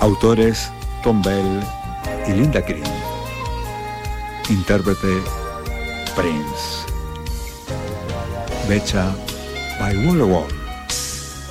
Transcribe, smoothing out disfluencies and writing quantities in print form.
Autores Tom Bell y Linda Green. Intérprete Prince. Becha by Wall-E-Wall.